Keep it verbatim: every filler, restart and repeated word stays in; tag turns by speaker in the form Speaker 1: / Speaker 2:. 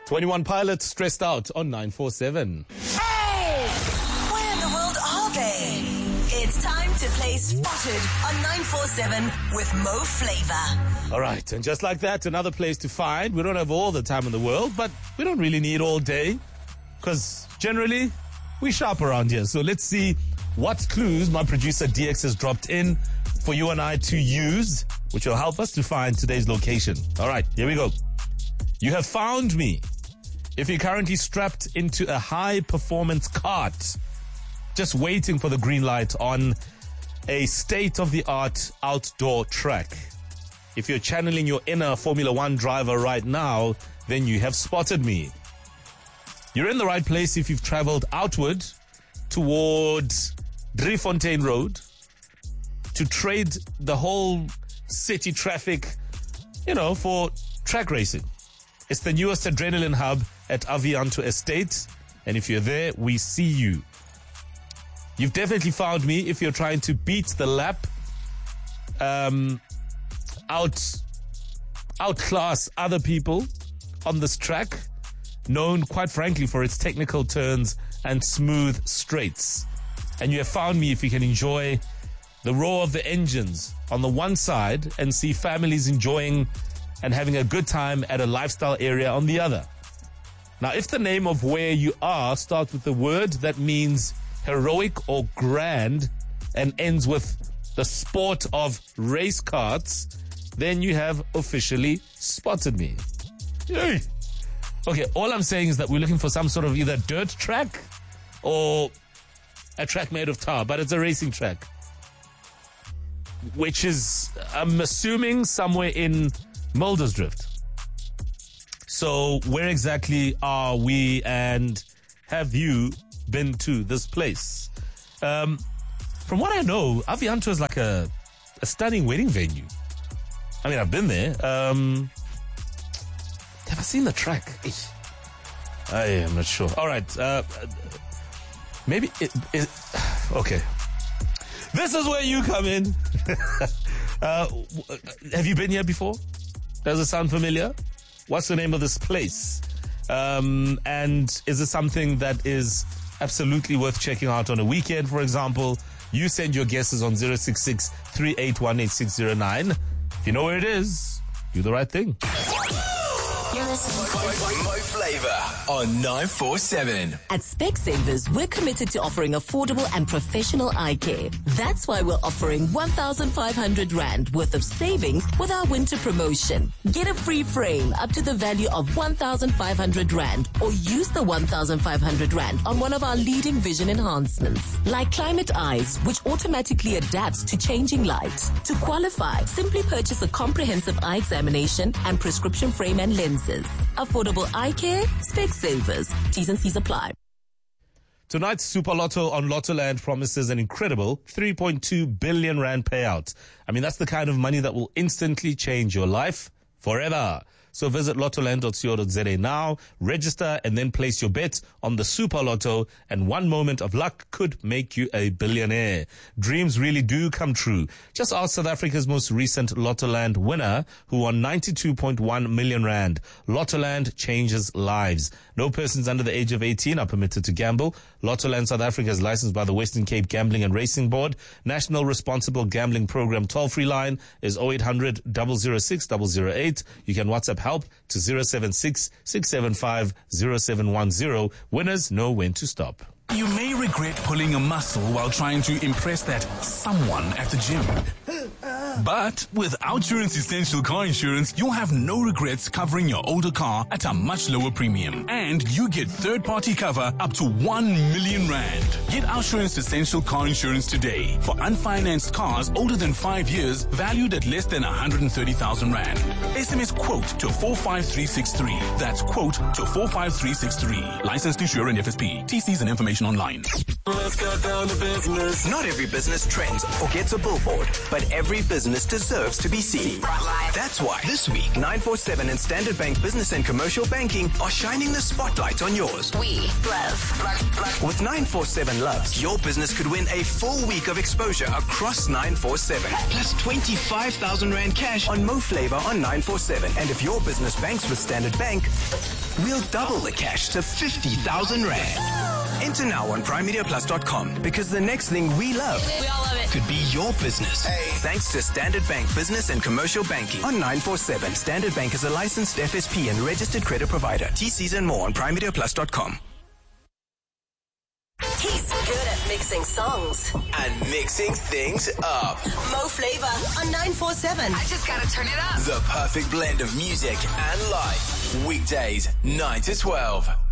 Speaker 1: twenty-one Pilots stressed out on nine four seven.
Speaker 2: Hey! Where in the world are they? It's time to play Spotted on nine four seven with Mo Flava.
Speaker 1: All right, and just like that, another place to find. We don't have all the time in the world, but we don't really need all day because generally we shop around here. So let's see what clues my producer D X has dropped in for you and I to use, which will help us to find today's location. All right, here we go. You have found me. If you're currently strapped into a high-performance cart, just waiting for the green light on a state-of-the-art outdoor track. If you're channeling your inner Formula One driver right now, then you have spotted me. You're in the right place if you've traveled outward towards Driefontein Road to trade the whole city traffic, you know, for track racing. It's the newest adrenaline hub at Avianto Estate, and if you're there, we see you. You've definitely found me if you're trying to beat the lap, um, out, outclass other people on this track, known, quite frankly, for its technical turns and smooth straights. And you have found me if you can enjoy the roar of the engines on the one side and see families enjoying and having a good time at a lifestyle area on the other. Now, if the name of where you are starts with the word that means heroic or grand and ends with the sport of race carts, then you have officially spotted me. Yay. Okay, all I'm saying is that we're looking for some sort of either dirt track or a track made of tar, but it's a racing track, which is, I'm assuming, somewhere in Muldersdrift. So where exactly are we, and have you been to this place? Um, from what I know, Avianto is like a, a stunning wedding venue. I mean, I've been there. Um, have I seen the track? I am not sure. All right. Uh, maybe it, it... Okay. This is where you come in. uh, have you been here before? Does it sound familiar? What's the name of this place? Um, and is it something that is absolutely worth checking out on a weekend, for example? You send your guesses on zero six six, three eight one, eight six zero nine. If you know where it is, do the right thing.
Speaker 2: You're listening to
Speaker 3: Mo Flava on nine four seven.
Speaker 4: At Specsavers, we're committed to offering affordable and professional eye care. That's why we're offering one thousand five hundred rand worth of savings with our winter promotion. Get a free frame up to the value of one thousand five hundred rand, or use the one thousand five hundred rand on one of our leading vision enhancements, like Climate Eyes, which automatically adapts to changing light. To qualify, simply purchase a comprehensive eye examination and prescription frame and lenses. Affordable eye care, Specsavers. T's and C's apply.
Speaker 1: Tonight's Super Lotto on Lottoland promises an incredible three point two billion rand payout. I mean, that's the kind of money that will instantly change your life forever. So visit lottoland dot co dot za now, register, and then place your bet on the Super Lotto, and one moment of luck could make you a billionaire. Dreams really do come true. Just ask South Africa's most recent Lottoland winner, who won ninety-two point one million rand. Lottoland changes lives. No persons under the age of eighteen are permitted to gamble. Lottoland South Africa is licensed by the Western Cape Gambling and Racing Board. National Responsible Gambling Program toll-free line is oh eight hundred, zero zero six, zero zero eight. You can WhatsApp help to zero seven six, six seven five, zero seven one zero. Winners know when to stop.
Speaker 5: You may regret pulling a muscle while trying to impress that someone at the gym. But with Outsurance Essential Car Insurance, you'll have no regrets covering your older car at a much lower premium. And you get third-party cover up to one million rand. Get Outsurance Essential Car Insurance today for unfinanced cars older than five years, valued at less than one hundred thirty thousand rand. S M S quote to four five three six three. That's quote to four five three six three. Licensed insurer and F S P. T Cs and information online.
Speaker 3: Let's get down to business. Not every business trends or gets a billboard, but every business business deserves to be seen. That's why this week, nine four seven and Standard Bank Business and Commercial Banking are shining the spotlight on yours.
Speaker 2: We love.
Speaker 3: With nine four seven Loves, your business could win a full week of exposure across nine four seven. Plus twenty-five thousand Rand cash on Mo Flavor on nine four seven. And if your business banks with Standard Bank, we'll double the cash to fifty thousand Rand. Enter now on prime media plus dot com because the next thing we love,
Speaker 2: We all love it.
Speaker 3: could be your business. Hey. Thanks to Standard Bank Business and Commercial Banking on nine four seven. Standard Bank is a licensed F S P and registered credit provider. T Cs and more on prime media plus dot com.
Speaker 2: He's good at mixing songs.
Speaker 3: And mixing things up.
Speaker 2: Mo Flavor on nine four seven. I just gotta turn it up.
Speaker 3: The perfect blend of music and life. Weekdays, nine to twelve.